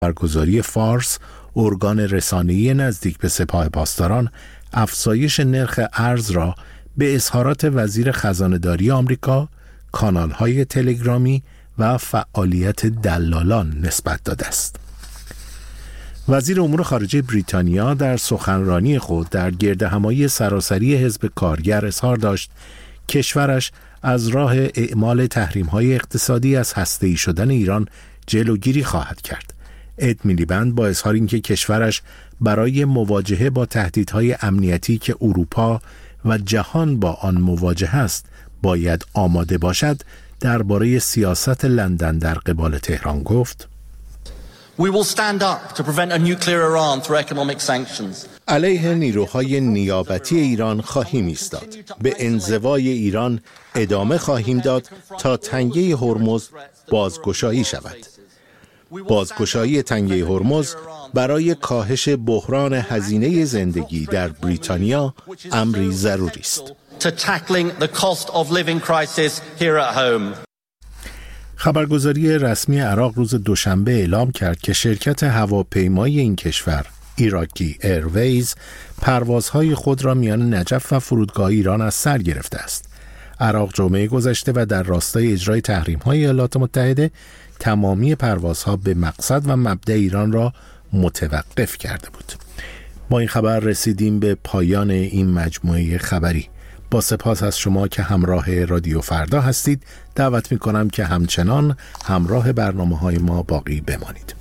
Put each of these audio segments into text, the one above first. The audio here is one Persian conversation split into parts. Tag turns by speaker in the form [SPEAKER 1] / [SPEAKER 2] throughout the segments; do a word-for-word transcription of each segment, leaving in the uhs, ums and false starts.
[SPEAKER 1] برگزاری فارس، ارگان رسانه‌ای نزدیک به سپاه پاسداران، افزایش نرخ ارز را به اظهارات وزیر خزانه‌داری آمریکا، کانال‌های تلگرامی و فعالیت دلالان نسبت داده است. وزیر امور خارجه بریتانیا در سخنرانی خود در گردهمایی سراسری حزب کارگر اظهار داشت کشورش از راه اعمال تحریم‌های اقتصادی از هسته‌ای شدن ایران جلوگیری خواهد کرد. اد میلیبند با اظهار اینکه کشورش برای مواجهه با تهدیدهای امنیتی که اروپا و جهان با آن مواجه است باید آماده باشد، درباره سیاست لندن در قبال تهران گفت:
[SPEAKER 2] We will stand up to prevent a nuclear Iran through economic sanctions.
[SPEAKER 1] علیه نیروهای نیابتی ایران خواهیم ایستاد. به انزوای ایران ادامه خواهیم داد تا تنگه هرمز بازگشایی شود. بازگشایی تنگه هرمز برای کاهش بحران هزینه زندگی در بریتانیا امری ضروری است.
[SPEAKER 2] To tackling the cost of living crisis here at home.
[SPEAKER 1] خبرگزاری رسمی عراق روز دوشنبه اعلام کرد که شرکت هواپیمایی این کشور، ایراکی ایرویز، پروازهای خود را میان نجف و فرودگاه ایران از سر گرفته است. عراق جمعه گذشته و در راستای اجرای تحریم‌های ایالات متحده تمامی پروازها به مقصد و مبدأ ایران را متوقف کرده بود. با این خبر رسیدیم به پایان این مجموعه خبری. با سپاس از شما که همراه رادیو فردا هستید. دعوت می‌کنم که همچنان همراه برنامه‌های ما باقی بمانید.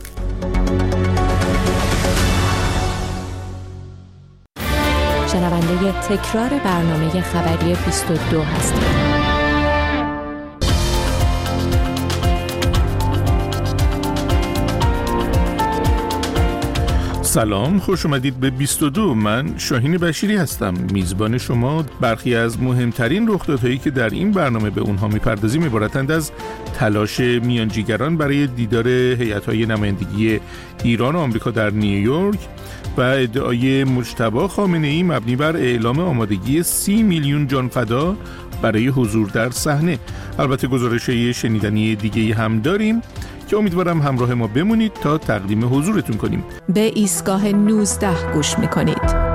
[SPEAKER 3] شنونده تکرار برنامه خبری بیست و دو هستید.
[SPEAKER 4] سلام، خوش اومدید به بیست و دو. من شاهین بشیری هستم، میزبان شما. برخی از مهمترین رخدادهایی که در این برنامه به اونها میپردازیم عبارتند از تلاش میانجیگران برای دیدار هیئت‌های نمایندگی ایران و آمریکا در نیویورک و ادعای مجتبی خامنه‌ای مبنی بر اعلام آمادگی سی میلیون جان فدا برای حضور در صحنه. البته گزارش‌های شنیدنی دیگه‌ای هم داریم که امیدوارم همراه ما بمونید تا تقدیم حضورتون کنیم.
[SPEAKER 3] به ایستگاه نوزده گوش میکنید.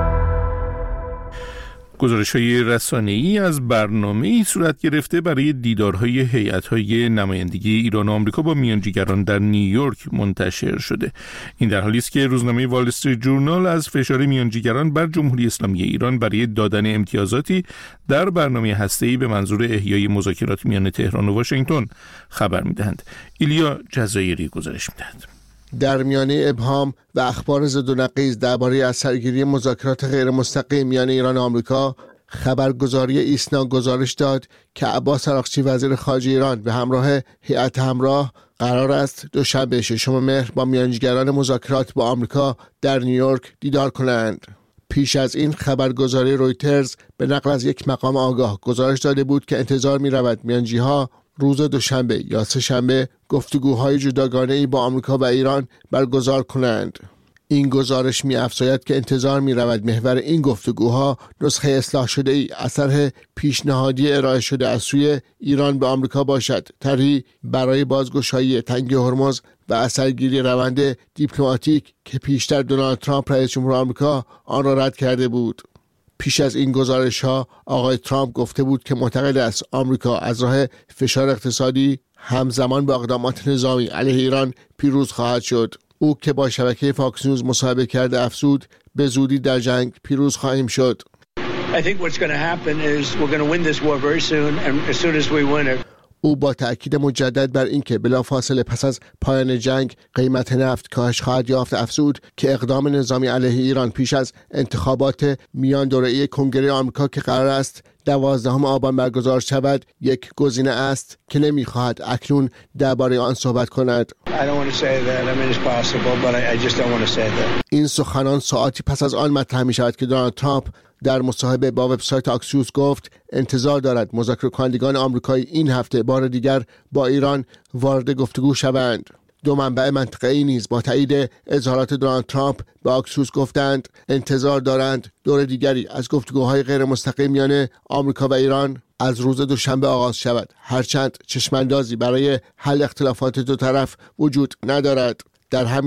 [SPEAKER 4] گزارش‌های رسانه‌ای از برنامه‌ای صورت گرفته برای دیدارهای هیئت‌های نمایندگی ایران و آمریکا با میانجیگران در نیویورک منتشر شده. این در حالی است که روزنامه وال استریت جورنال از فشار میانجیگران بر جمهوری اسلامی ایران برای دادن امتیازاتی در برنامه هسته‌ای به منظور احیای مذاکرات میان تهران و واشنگتن خبر می‌دهند. ایلیا جزایری گزارش می‌دهد.
[SPEAKER 5] در میانه ابهام و اخبار ضد و نقیض درباره اثرگیری مذاکرات غیر مستقیم میان ایران و آمریکا، خبرگزاری ایسنا گزارش داد که عباس عراقچی وزیر خارجه ایران به همراه هیئت همراه قرار است دوشنبه ششم مهر با میانجیگران مذاکرات با آمریکا در نیویورک دیدار کنند. پیش از این خبرگزاری رویترز به نقل از یک مقام آگاه گزارش داده بود که انتظار می رود میانجی‌ها روز دوشنبه یا سه‌شنبه گفتگوهای جداگانه‌ای با آمریکا و ایران برگزار کنند. این گزارش می‌افزاید که انتظار می‌رود محور این گفتگوها نسخه اصلاح شده ای اثر پیشنهادی ارائه شده از سوی ایران به آمریکا باشد، طرحی برای بازگشایی تنگه هرمز و اثرگیری روند دیپلماتیک که پیشتر دونالد ترامپ رئیس جمهور آمریکا آن را رد کرده بود. پیش از این گزارش ها آقای ترامپ گفته بود که معتقد است آمریکا از راه فشار اقتصادی همزمان با اقدامات نظامی علیه ایران پیروز خواهد شد. او که با شبکه فاکس نیوز مصاحبه کرده افزود به زودی در جنگ پیروز خواهیم شد.
[SPEAKER 6] I think what's going to happen is we're going to win this war very soon and as soon as we win it.
[SPEAKER 5] او با تأکید مجدد بر اینکه بلافاصله پس از پایان جنگ قیمت نفت کاهش خواهد یافت افزود که اقدام نظامی علیه ایران پیش از انتخابات میان دوره‌ای کنگره آمریکا که قرار است دوازدهم آبان برگزار شود یک گزینه است که نمی‌خواهد اکنون درباره آن صحبت کند. این سخنان ساعتی پس از آن مطرح می‌شود که دونالد ترامپ در مصاحبه با وبسایت آکسیوس گفت انتظار دارد مذاکره کنندگان آمریکایی این هفته بار دیگر با ایران وارد گفتگو شوند. دو منبع منطقه‌ای نیز با تایید اظهارات دونالد ترامپ به آکسیوس گفتند انتظار دارند دور دیگری از گفتگوهای غیر مستقیم میان آمریکا و ایران از روز دوشنبه آغاز شود، هرچند چشماندازی برای حل اختلافات دو طرف وجود ندارد. در همین